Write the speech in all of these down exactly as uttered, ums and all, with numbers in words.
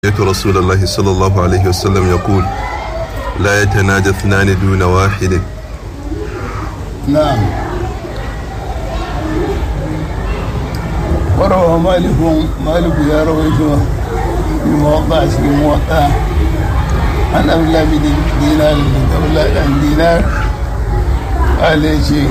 رسول الله صلى الله عليه وسلم يقول لا يتناجى اثنان دون واحد. نعم. وروى مالك مالك يا رويته في موضع في موضع عن عبد الله بن دينار عبد الله بن دينار قال يجي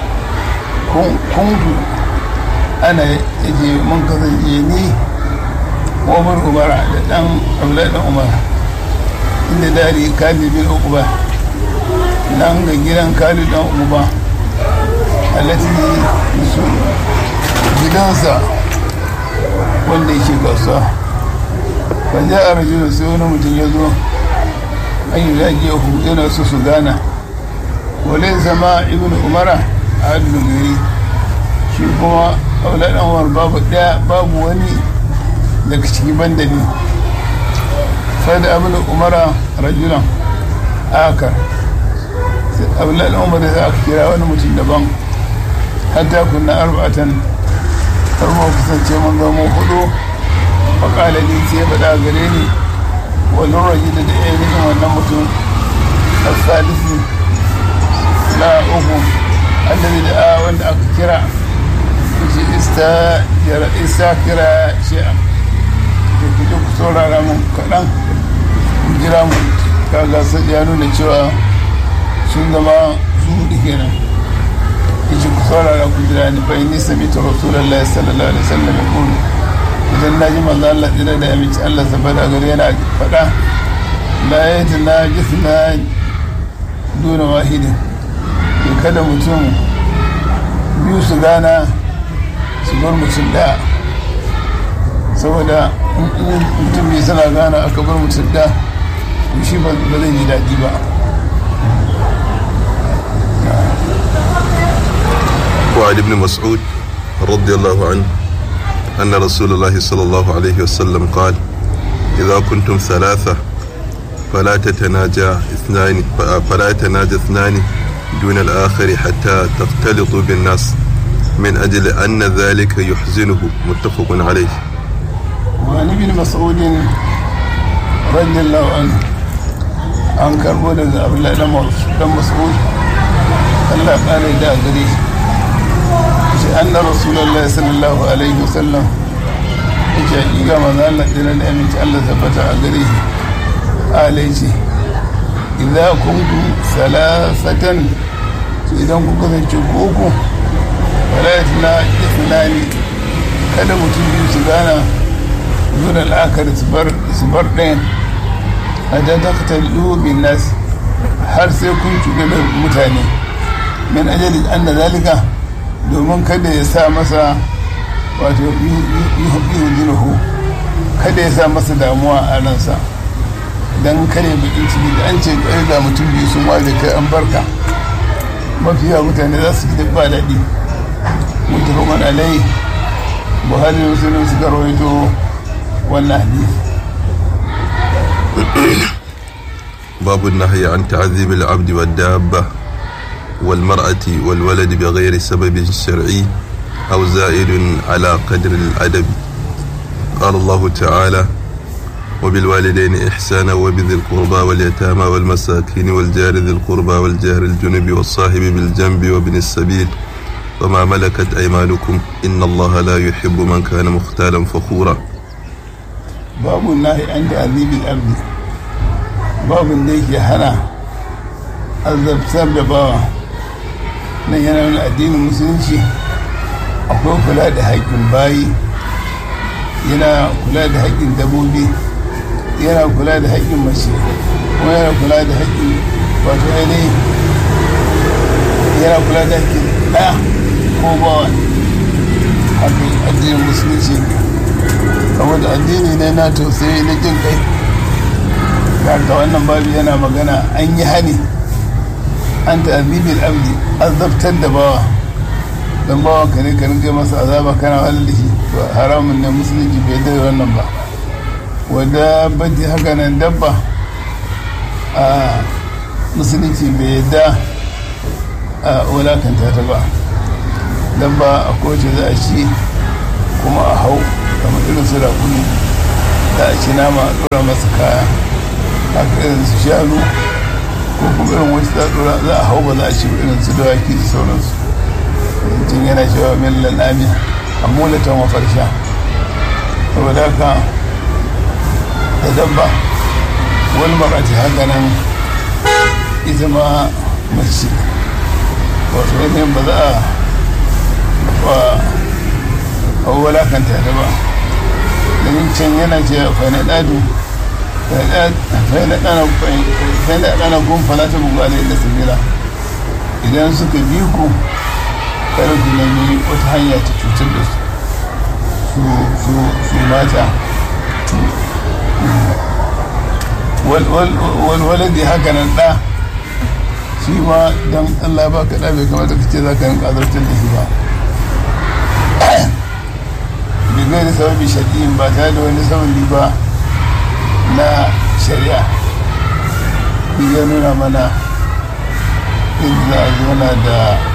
كنت أنا يجي منقذ جيني وعمر عمر دان أولاد عمر inda dari Khalid bin Uqba nan ga gidan Khalid dan Uqba alati su gidansa wanda yake kasuwa ban ja a rajulu sai wani mutum ya zo an yi zagiyahu yana so su gana wale zama ibn umara a adalin gari shi kuma auladan umar babu daya babu wani daga ciki banda ne fada abin umara rajulan akar auladan umar da aka kira wani mutum daban hatta kunna arba'atan har ma kusance mun zama hudu faƙala ne sai faɗa gare ni wani raji da ainihin wannan mutum a salisi na uku annabi da a wanda aka kira shi ista kira shi'a da kuke ku saurara mun kaɗan ku jira mu kaga sai ya nuna cewa sun zama su hudu kenan yace ku saurara ku jira ni fa inni sami'tu rasulullahi sallallahu alaihi wasallam yaqulu idan naji manzo Allah tsira da aminci Allah sabada gare yana faɗa la yatna jisna duna wahidin kada mutum biyu su gana su bar mutum ɗaya saboda mutum biyu suna gana aka bar mutum ɗaya to shi ba zai ji daɗi ba. وعن ابن مسعود رضي الله عنه أن رسول الله صلى الله عليه وسلم قال إذا كنتم ثلاثة فلا تتناجى اثنان فلا يتناجى اثنان دون الآخر حتى تختلطوا بالناس من أجل أن ذلك يحزنه متفق عليه. وعن ابن مسعود رضي الله عنه عن كربون عبد الله بن مسعود الله قال إذا قريش أن رسول الله صلى الله عليه وسلم جاء إيقا مذالة دلال أمين الله ثبت قريش عليه إذا كنتم ثلاثة idan kuka zance koko wala ya tuna ifinani kada mutum biyu su gana zuwa al'akar su bar ɗayan a ta taktar bin nas har sai kun cuɗe da mutane min ajalin an da zalika domin kada ya sa masa wato ihu zinahu kada ya sa masa damuwa a ransa don kare bakin ciki da an ce ga mutum biyu sun ware kai an barka mafiya mutane za su ji ba daɗi mutumin alai buhari da musulun suka rawaito wannan hadith. باب النهي عن تعذيب العبد والدابة والمرأة والولد بغير سبب شرعي أو زائد على قدر الأدب. قال الله تعالى وبالوالدين إحسانا وبذي القربى واليتامى والمساكين والجار ذي القربى والجار الجنب والصاحب بالجنب وابن السبيل وما ملكت أيمانكم إن الله لا يحب من كان مختالا فخورا. باب النهي عن تعذيب الأبد باب النهي هنا عذب سبب بابا نهينا من الدين المسلمين أقول كلا ده حق الباي yana kula da haƙƙin dabbobi yana kula da haƙƙin mace kuma yana kula da haƙƙin wato ainihin yana kula da haƙƙin ɗaya ko bawa haka addinin musulunci saboda addini ne na tausayi na jin kai ga wannan babu yana magana an yi hani an ta'azibin abdi azabtar da bawa don bawa ka ne ka rinke masa azaba kana wani da shi haramun ne musulunci bai dai wannan ba wadda bati haka nan dabba a musulunci bai yadda a wulakanta ta ba dabba a kowace za a ci kuma a hau kamar irin su rakuni za a ci nama a ɗora masa kaya haka irin su shanu ko kuma irin wacce za a ɗora za a hau ba za a ci irin su dawaki da sauransu mutum yana cewa min lalami a mulatan wa farsha saboda haka da dabba wani marati haka nan ita ma mace wato yanayin ba za a walakanta ta ba domin can yana ce fai na ɗadu fai na ɗana kun fana ta bugu alayi da sabila idan suka bi ku kada ku nemi wata hanya ta cutar da su su mata walwaladi haka nan ɗa shi ma don Allah ba ka ɗa bai kamata ka ce za ka rinka azartar da shi ba bigai da sababi shari'in ba tare da wani sababi ba na shari'a ya nuna mana yadda za a zauna da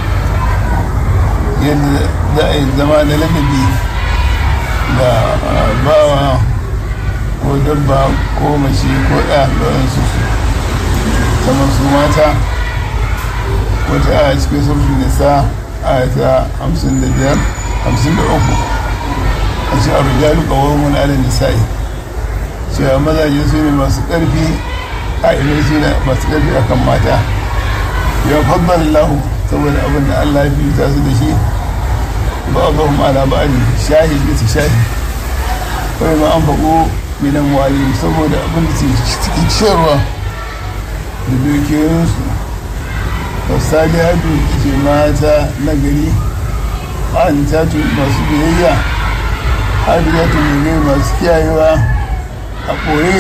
yadda za a yi zama da ladabi da bawa ko dabba ko mace ko ɗa da wasu kamar su mata wata a cikin sulhun nisa a ta hamsin da biyar hamsin da uku a ce abu jalu kawar mun ala nisa'i cewa mazaje su ne masu ƙarfi a ilai su ne masu ƙarfi akan mata ya fabbar lahu saboda abin da Allah ya fi ta su da shi ba a zahun ala ba a shahi bisa shahi kawai ma an faɓo minan wali saboda abin da su cikin ciyarwa da dukiyoyinsu wasali hadu ce mata na gari ma'anitatu masu biyayya hadiyatu ne masu kiyayewa a ɓoye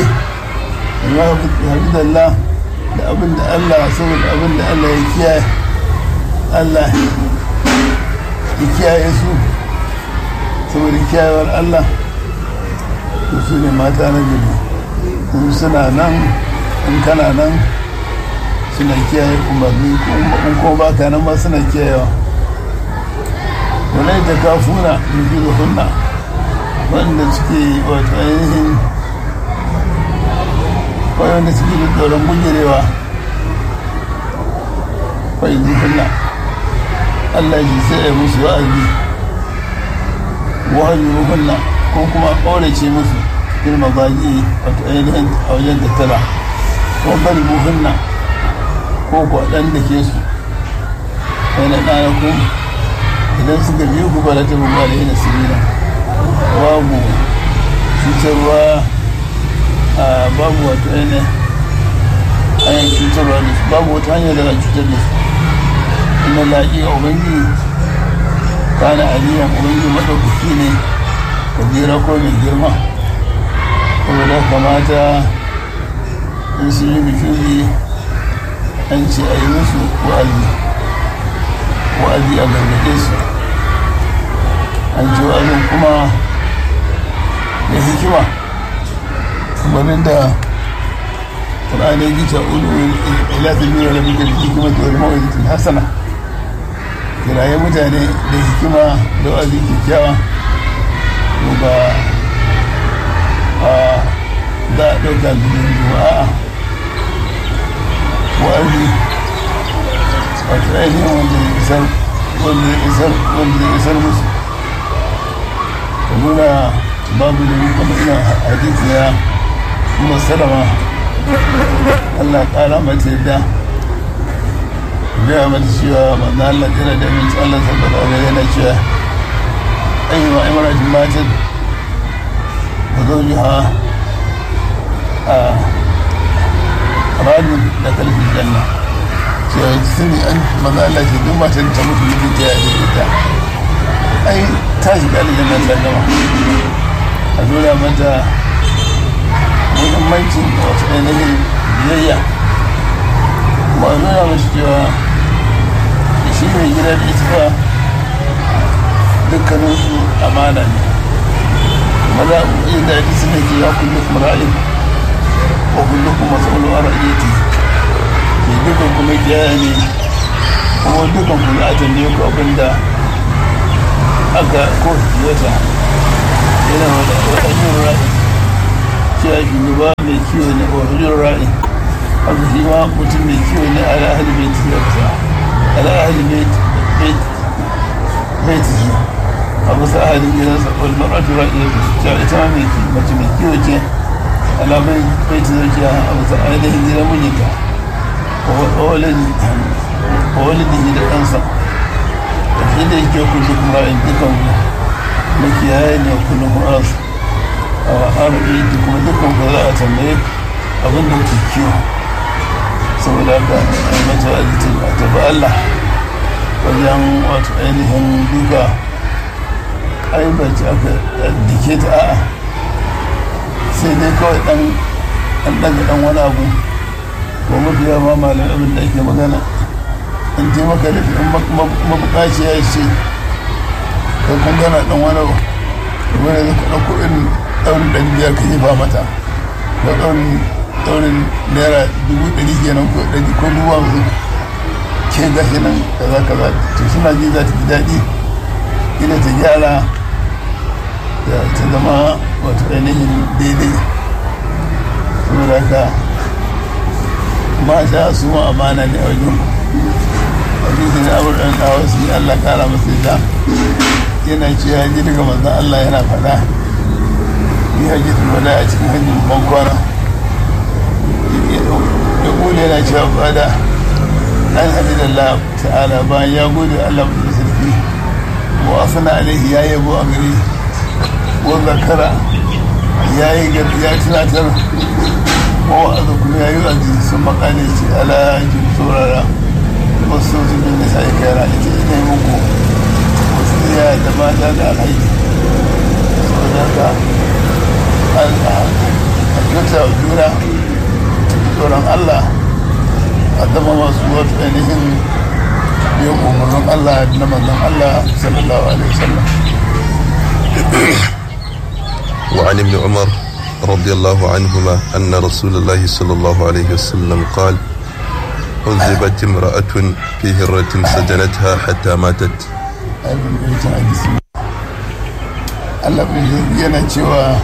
da da abin da Allah saboda abin da Allah ya kiyaye Allah ya kiyaye su saboda kiyayewar Allah to su ne mata na gari in suna nan in kana nan suna kiyaye umarni in kuma ba ka nan ma suna kiyayewa wani ta kafuna nufi da hunna wanda suke wato ainihin wanda suke da tsoron bugirewa kwai zukunna Allah ji sai ya musu wa'azi wahayi rukunna ko kuma ƙaurace musu girma baki wato ainihin a wajen tattala ko bari buhunna ko kwaɗan da ke su yana ɗanaku idan suka biyu ku bala ta bugu da yana sirina babu cutarwa babu wato ainihin hanyar cutarwa da su babu wata hanyar da za cutar da su ina laƙi a ubangi kana aliyan ubangi maɗaukaki ne kabira ko mai girma saboda kamata in sun yi bikini an ce a yi musu wa'azi wa'azi a gargaɗe su an ce wa'azin kuma da hikima kamar da ƙur'anai gita ulu ilafin biyu da bikin hikima da wani mawazitin hasana kiraye mutane da hikima da wa'azi kyakkyawa ba a za a ɗauka gudun juma'a wa'azi wato ainihin wanda ya isar wanda ya isar wanda ya isar musu da nuna babu da kuma ina hadisi ya kuma salama Allah ƙara mata yadda gaya mata cewa manzo Allah tsira da aminci Allah sabbata da yana cewa ayyuma imaratin matin da zaujiha a rajin da kalfin janna cewa su ne an manzo Allah ce duk matan ta mutu mutu ta yaje ita ai ta shiga aljanna ta gama a dole mata muhimmancin wata ainihin biyayya kuma a nuna mace cewa shi mai gida da ita fa dukkaninsu amana ne maza yadda ake suna ke ya kulle kuma ra'ayin ko kulle kuma tsaunin a ra'ayyati ke dukkan kuma kiyaye ne kuma dukkan kuma a tambaye ku abinda aka ko wata yana wata hanyar ra'ayi cewa shugaba mai kiwo ne a wajen ra'i haka shi ma mutum mai kiwo ne ala ahli baiti da kusa ala ahli baiti baiti a kusa ahalin gidansa wal mar'atu ra'iyatu cewa ita ma mai mace mai kiwo ce ala baiti zaujiya a kusa ainihin gidan mijinta a walidi da ɗansa inda yake kullum kuma ra'ayin dukan makiyaye ne kullum kuma a arabi da kuma dukkan ku za a tambaye abin da ke kiwo saboda haka a mata wa'azita a tabi Allah wajen wato ainihin duka aibaci aka dike ta a'a sai dai kawai dan an daga dan wani abu ko mafi yawa malin abin da ake magana in taimaka da in mabukaci ya ce kai kun gana dan wani abu wani zai ka ɗauko irin ɗaurin ɗari biyar ka jefa mata ko ɗaurin naira dubu ɗari kenan ko ɗari ko dubu hamsin ke gashi nan kaza kaza to suna ji za ta ji daɗi ina ta gyara da ta zama wata ainihin daidai saboda haka mata su ma amana ne a wajen hadisi ne abu ɗan ɗawa su yi Allah ƙara masu ita yana cewa ji daga manzan Allah yana faɗa yi hajjitul wada a cikin hajjin bankwana ya gode yana cewa bada an hajji da Allah ta'ala bayan ya gode Allah mutum sarki wa asana alaihi ya yabo a gari wa zakara ya yi ya tunatar wa wa'azu kuma ya yi wa'azi sun makale ce ala jin saurara wasu su bin da sai kai rana ita ina yi muku wasu iya da mata da alhaji saboda haka a kyauta wa juna tsoron Allah a zama masu wata ainihin yin umarnin Allah na manzon Allah sallallahu alaihi wasallam. وعن ابن عمر رضي الله عنهما أن رسول الله صلى الله عليه وسلم قال عذبت امرأة في هرة سجنتها حتى ماتت. Allah yana cewa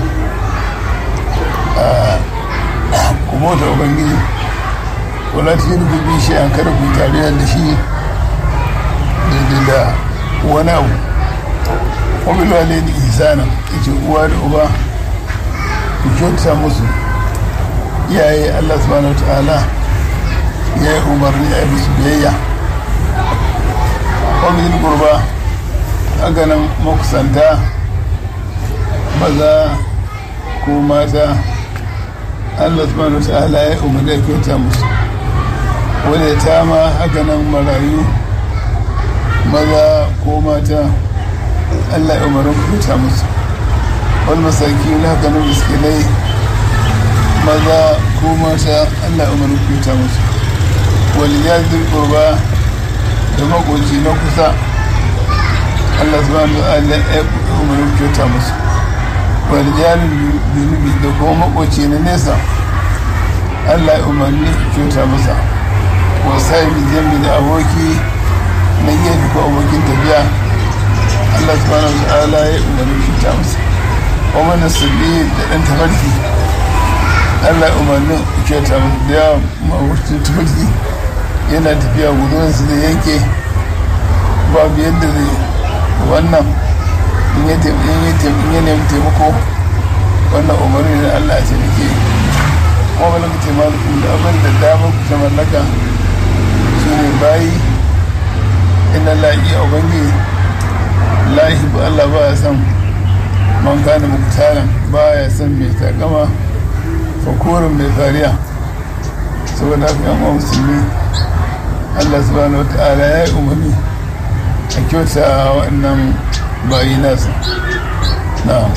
kuma da ubangiji wala ta yi rububi shi an kada ku tare da shi daidai da wani abu wabil walaini ihsana yace uwa da uba ku kyauta musu iyaye Allah subhanahu wataala ya yi umarni a yi su biyayya wabil gurba haka nan makusanta maza ko mata Allah subhanahu wataala ya yi umarni a kyauta musu wadda ta ma haka nan marayu maza ko mata Allah ya umarin kuta musu wani masaki na haka nan miskinai maza ko mata Allah ya umarin kuta musu wani jazir kurba da makoci na kusa Allah subhanahu wa ta'ala ya umarin kuta musu wani jarin zunubi da kuma makoci na nesa Allah ya umarni kuta masa wasai bi zambi da aboki na gefe ko abokin tafiya Allah subhanahu wa ta'ala ya umarni cuta masa wa mana sabbi da dan tafarki Allah ya umarni cuta masa da yawa mawucin tafarki yana tafiya gudunsu da yanke babu yadda zai wannan in ya nemi taimako wannan umarni da Allah ya taimake kuma wani ka taimaka da abin da damar ku ta mallaka su ne bayi inna la'i a ubangi lahi ba Allah ba ya san man kana muktaran ba ya san mai takama fakorin mai fariya saboda haka yan uwa musulmi Allah subhanahu wata'ala ya yi umarni a kyauta wannan bayi nasa na'am.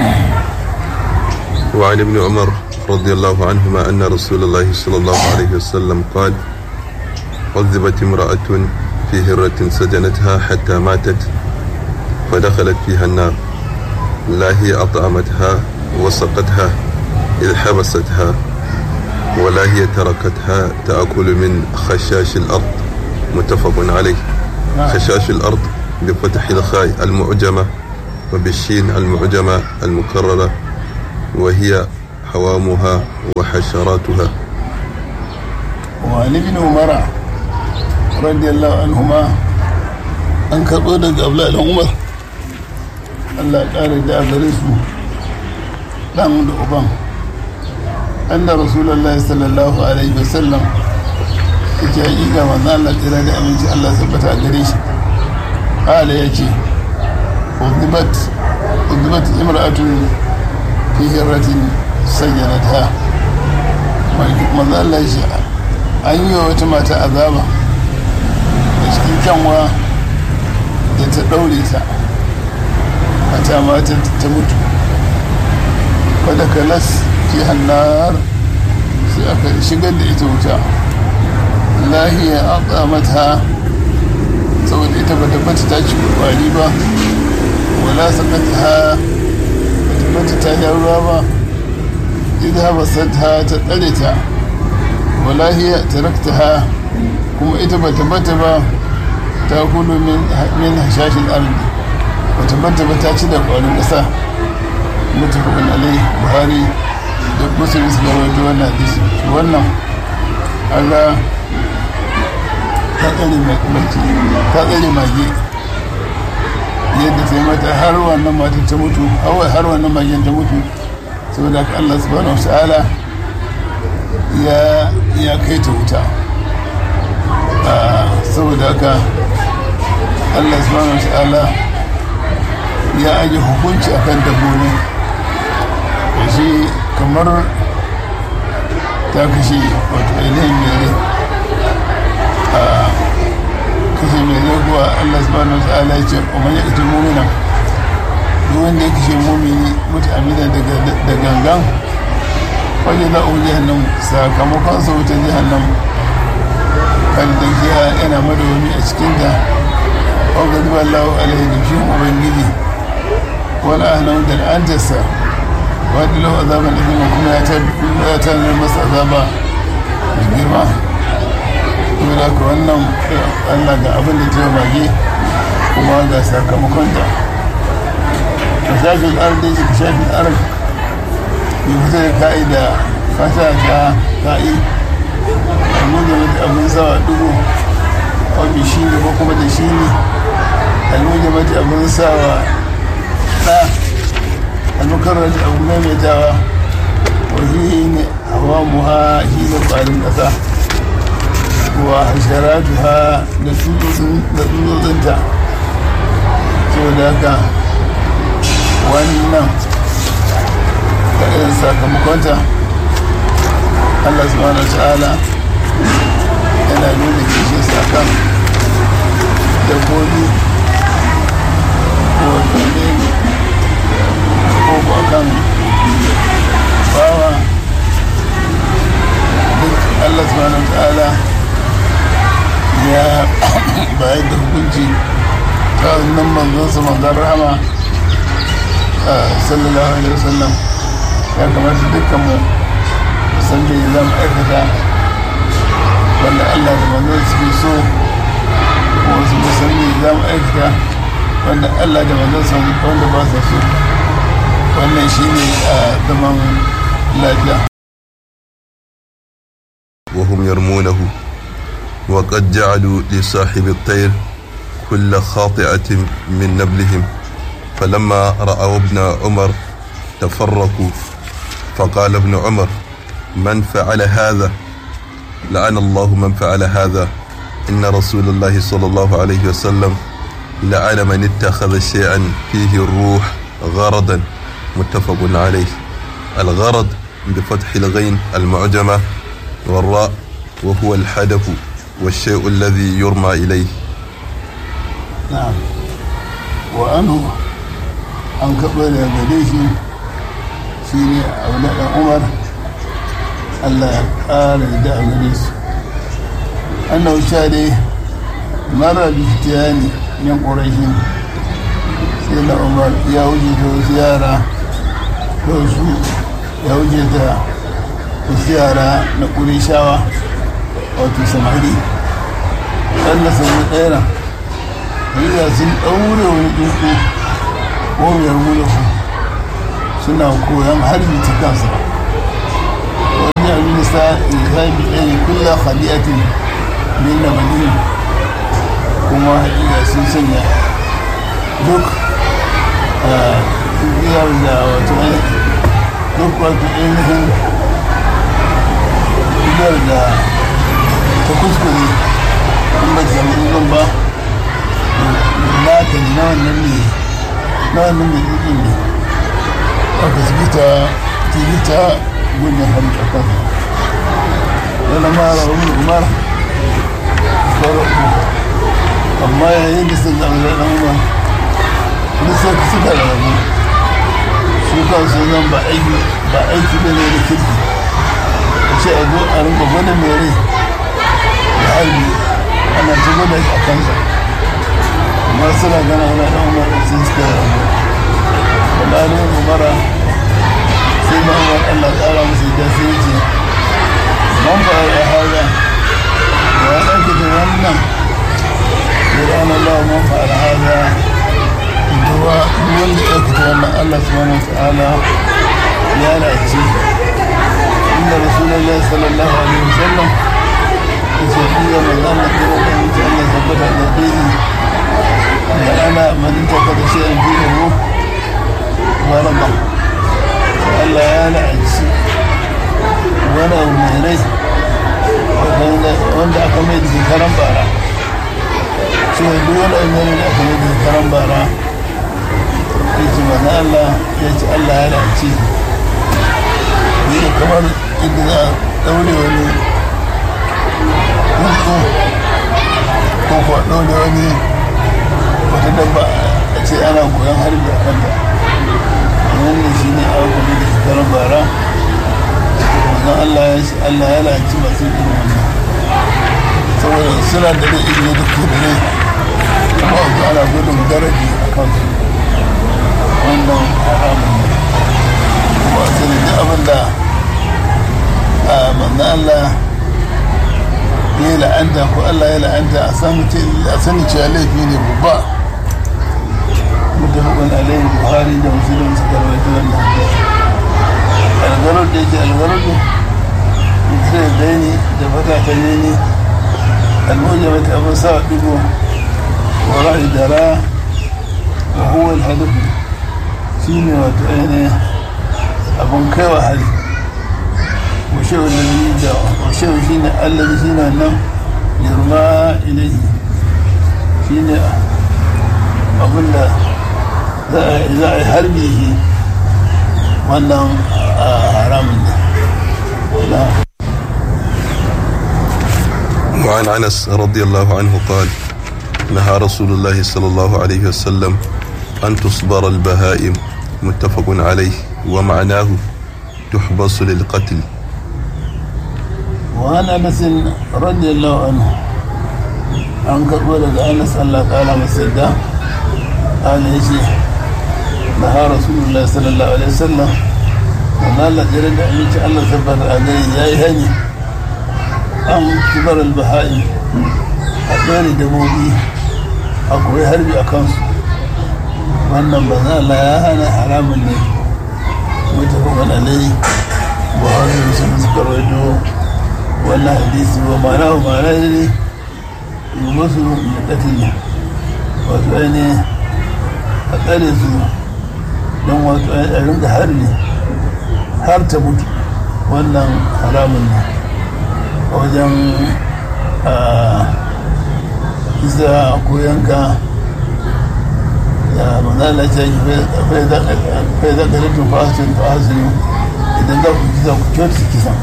وعن ابن عمر رضي الله عنهما أن رسول الله صلى الله عليه وسلم قال عذبت امرأة في هرة سجنتها حتى ماتت فدخلت فيها النار لا هي أطعمتها وسقتها إذ حبستها ولا هي تركتها تأكل من خشاش الأرض متفق عليه. خشاش الأرض بفتح الخاء المعجمة وبالشين المعجمة المكررة وهي هوامها وحشراتها. وعن ابن عمر رضي الله عنهما an karɓo daga Abdullahi dan Umar Allah ƙara da gare su ɗan da uban anna rasulullahi sallallahu alaihi wasallam yake hakika manzo Allah tsira da aminci Allah tabbata a gare shi ala yace udibat udibat imra'atun fi hirratin sayyanatha manzo Allah ya ce an yi wa wata mata azaba da cikin kyanwa da ta ɗaure ta a ta mata ta mutu wadda kalas ke hannar sai aka shigar da ita wuta lahiya a tsamata saboda ita ba tabbata ta ci kwari ba wala sakata ha ba tabbata ta yi ruwa ba idan ba sata ta tsare ta wala hiya tarakta ha kuma ita ba tabbata ba ta kudu min hashashin ardi wata banta ba ta ci da kwarin ƙasa mutafakun alai buhari da musulun su gaba da wannan hadisi wannan aga ta tsare maki ta tsare mage yadda ta yi mata har wannan mata ta mutu har wannan magen ta mutu saboda haka Allah subhanahu wa ta'ala ya kai ta wuta saboda haka Allah subhanahu wa ta'ala ya aje hukunci akan dabbobi da shi kamar ta kashe wato ainihin mere a kashe mere kuwa Allah subhanahu wa ta'ala ya ce umar ya ita mumina duk wanda ya kashe mumini mutu amina da gangan wajen za'u jihannan sakamakon sautan jihannan kan da yana madawami a cikinta وقد الله عليه نفسهم وبنجدي ولا أهنهم دل أنجسا وقد له أذابا إذن وكما يتان المس أذابا من جرما ولك وأنهم أنك أبن لتيو باقي وما هذا ساكا مكونتا كشاف الأرض يجي كشاف الأرض يفتر كائدة فتاة كائد الموجة أبن سوا دبو أو بشيني وكما تشيني almujamati abin sawa ɗa almukarrar abu maimaitawa wahi ne hawa muha shi da ƙwarin ƙasa wa hasharatu ha da tsutsotsinta so da haka wannan da irin sakamakonta Allah subhanahu wa ta'ala yana nuna kishin sakan dabbobi ko ko kan bawa duk Allah subhanahu wa ta'ala ya bayar da hukunci ta wannan manzon sa manzon rahama sallallahu alaihi wasallam ya kamata dukkan mu san da za mu aikata wanda Allah da manzon suke so wasu musulmi za mu aikata wanda Allah da manzansa wanda ba sa so wannan shi ne a zaman lafiya. وهم يرمونه وقد جعلوا لصاحب الطير كل خاطئة من نبلهم فلما رأوا ابن عمر تفرقوا فقال ابن عمر من فعل هذا لعن الله من فعل هذا إن رسول الله صلى الله عليه وسلم لعن من اتخذ شيئا فيه الروح غرضا متفق عليه. الغرض بفتح الغين المعجمة والراء وهو الحدث والشيء الذي يرمى إليه. نعم. وأنه أن قبل يديه في أولاد عمر الله قال يدعو الناس أنه شاري مر بافتيان من قريش سيدنا عمر يا وجد زيارة لوسو يا وجد زيارة نقول شاوة أو تسمعي أن سمع غيره إذا سن أولى ونجوكو وهم يرمونه سنة وكو يوم حرب تكاسر sabi'ai kullu khadi'atin min nabiyyin kuma hakika sun sanya duk biyar da wato duk wato ainihin biyar da ta kuskure in ba ta samu ba na ka ji na wannan ne na wannan ne ɗin ne aka tibita tibita gudun hannu a kan yana mara wani umar amma yayin da sun zama zai ɗan umar wani sai ka suka rabu su kansu nan ba aiki ba aiki ne da kirki a ce a zo a rinka gwada mai rai da harbi ana ta gwada a kansa amma suna gana wani ɗan umar da sun suka rabu da ɗanin umara sai na umar allah ƙara musu da sai ce man ba ya haza da ya ɗauke da wannan ya ranar lawa man ba ya haza duwa wanda ya fita wannan allah subhanahu wa ta'ala ya lace inda rasulullah sallallahu alaihi wasallam ya ce iya mai zama kira da wuce allah tabbata da dini da ana maninta kada shi an biyu mu baraba allah ya la'aci wani abu mai rai wanda aka mai da karan bara shi ne duk wani abu mai da aka mai da karan bara ya ce mana Allah ya ce Allah ya lalace ne da kamar inda za a ɗaure wani tsuntsu ko kuwa ɗaure wani wata dabba a ce ana koyon harbi a kanta wannan shi ne a kuma da shekarar bara wannan Allah ya ce Allah ya lalace masu irin wannan saboda suna da rai irin da ke da rai kuma wanzu ana gudun daraji a kansu wannan haramun ne kuma a sani duk abin da a manzan Allah ya yi la'anta ko Allah ya la'anta a sani cewa laifi ne babba mutafakon alayhi buhari da musulun suka rawaita wannan algarar da yake algarar da mutum da ne da fata ta ne ne almoja mata abin sa digo wa ra'i dara wa huwa alhadafu shi ne wata ainihin abin kaiwa hali washewa da washewa shi ne allazi shi ne nan yirma ilahi shi ne abinda za a yi harbi shi wannan haramun ne وعن أنس رضي الله عنه قال نهى رسول الله صلى الله عليه وسلم أن تصبر البهائم متفق عليه ومعناه تحبس للقتل. وعن أنس رضي الله عنه أنك ولد أنس الله تعالى مسجدا قال يجي نهى رسول الله صلى الله عليه وسلم وما الله جرد أميك الله سبحانه عليه يا يهني أن كبر البهائم أداني دمودي أقوي هربي أكانسو wannan ba za Allah ya hana haramun ne mutafakon alai buhari da sun suka rawaito wannan hadisi wa ma'ana wa ma'ana ne yi musu da ƙatili wato ainihin a tsare su don wato a rinka harbi har ta mutu wannan haramun ne a wajen isa ko yanka ya manzala ce fai za ka rikin fasin fasin idan za ku kisa ku kyautu su kisa.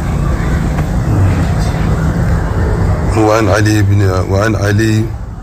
وعن علي بن وعن علي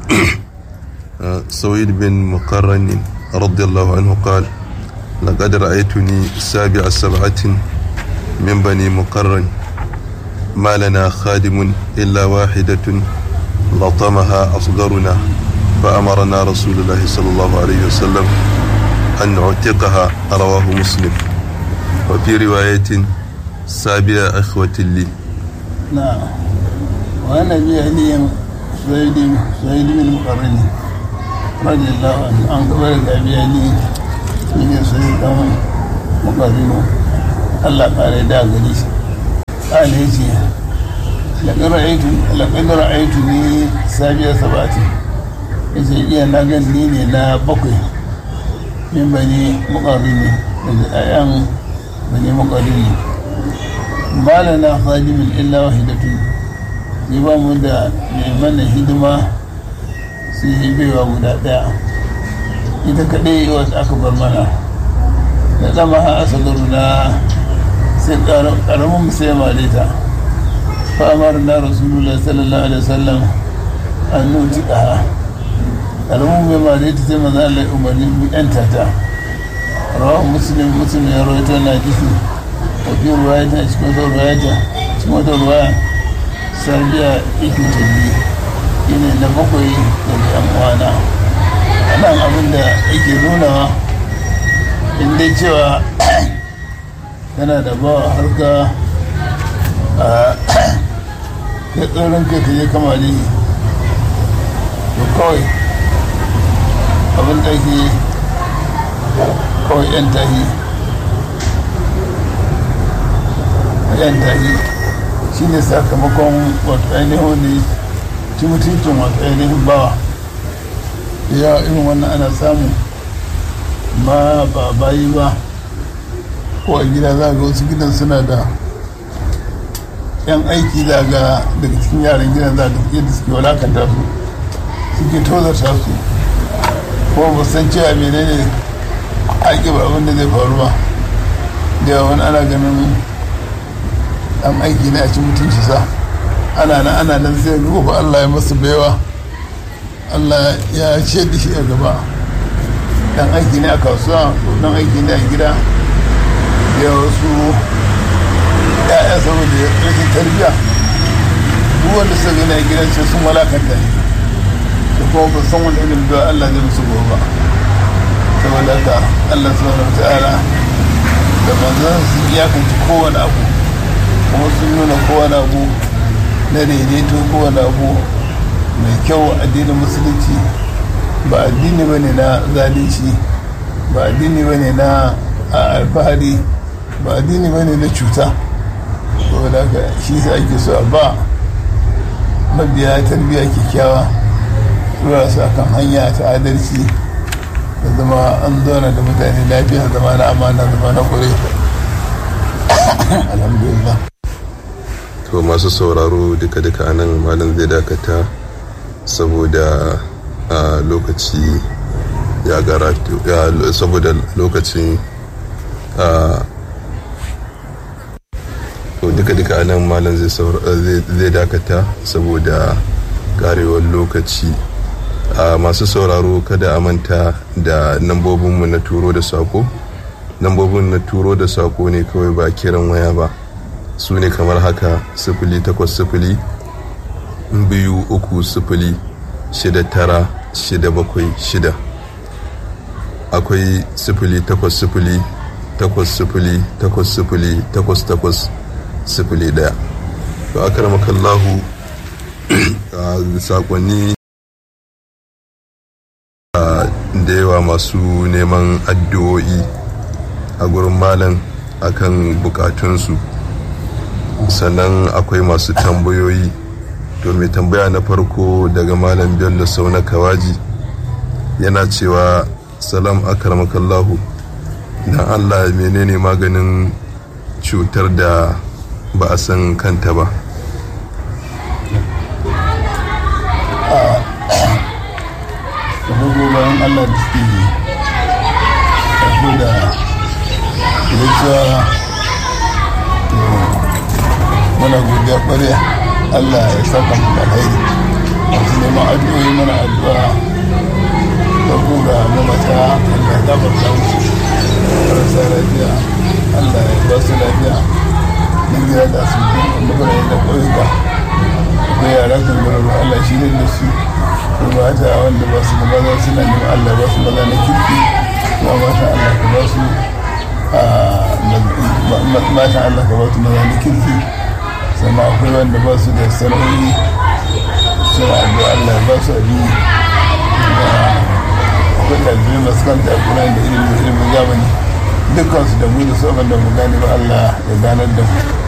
سويد بن مقرن رضي الله عنه قال لقد رأيتني سابع سبعة من بني مقرن ما لنا خادم إلا واحدة لطمها أصغرنا فأمرنا رسول الله صلى الله عليه وسلم أن نعتقها رواه مسلم وفي رواية سابع إخوة لي. نعم. وأنا بأهلي سويد سويد بن مقرن رضي الله عنه عن قبل أبي أهلي سويد سويد بن مقرن الله قال دا قديس قال يجي لقد رأيت لقد رأيتني سابع سبعة يجي إيه ناقن نيني لا بقي من بني مقارني أيام بني مقارني ما لنا خادم إلا واحدة يبقى مدى من هدمة سيهبه ومدى ita kaɗai wasu aka bar mana da zama ha asagaru na sai ƙaramin sai malita fa'amar na rasulullah sallallahu alaihi wasallam an nuti ƙaha ƙaramin mai malita sai maza Allah umarni mu yanta ta rawan musulun musulun ya rawaito na jisi wafi ruwayata cikin wata ruwayata cikin wata ruwaya sarbiya ikin tabbi ina na bakwai daga yan uwana nan abin da yake nunawa inda cewa yana da bawa harka a ya tsoron kai ka je kamali to kawai abin da ke kawai yan tahi yan tahi shi ne sakamakon wata ainihin wani ci mutuncin wata ainihin bawa ya irin wannan ana samu ma ba bayi ba ko a gida za ga wasu gidan suna da yan aiki za ga daga cikin yaran gidan za ga yadda suke walakanta su suke tozarta su kuma ba san cewa menene aiki ba abinda zai faru ba da yawan ana ganin an aiki ne a cikin mutunci sa ana nan ana nan sai ga ba Allah ya masu baiwa Allah ya ce da shi a gaba dan aiki ne a kasuwa dan aiki ne a gida da wasu ya'ya saboda rashin tarbiyya duk wanda suka gani a gidan ce sun walakanta ne da kuma ba san wani irin da Allah zai musu gobe saboda haka Allah subhanahu wata'ala da manzon su iyakanci kowane abu kuma sun nuna kowane abu na daidaito kowane abu mai kyau addinin musulunci ba addini bane na zalunci ba addini bane na alfahari ba addini bane na cuta saboda haka shi sai ake so a ba mabiya tarbiyya kyakkyawa tura su akan hanya ta adalci da zama an zauna da mutane lafiya zama na amana zama na kure alhamdulillah. To masu sauraro duka-duka anan malam zai dakata saboda a lokaci ya garatu saboda lokacin a duka-duka anan malam zai dakata saboda karewar lokaci. a masu sauraro kada a manta da nambobinmu na turo da sako nambobin na turo da sako ne kawai ba kiran waya ba su ne kamar haka sifili takwas sifili biyu uku sifili shida tara shida bakwai shida akwai sifili takwas sifili takwas sifili takwas sifili takwas takwas sifili daya. to akramakallahu a sakonni da yawa masu neman addu'o'i a gurin malam akan bukatunsu, sannan akwai masu tambayoyi. to mai tambaya na farko daga malam Bello Sau na Kawaji yana cewa salam akramakallahu, dan Allah menene maganin cutar da ba a san kanta ba? abubuwa bayan Allah da suke yi tafi da rikiya mana godiya ƙwarya Allah ya saka mu alheri masu neman addu'o'i mana addu'a da gura mamata Allah ya gafarta musu marasa lafiya Allah ya ba su lafiya na gida da su wanda bane da ƙauyuka akwai yara kan gwararru Allah shi ne da su ko mata wanda ba su da maza suna neman Allah ba su maza na kirki kuma mata Allah ka ba su mata Allah ka ba su maza na kirki sannan akwai wanda ba su da sana'o'i suna addu'a Allah ba su abin akwai ɗalibai masu kanta a kuna da ilimin ilimin zamani dukkansu da mu da su abin da mu gane ba Allah ya ganar da mu.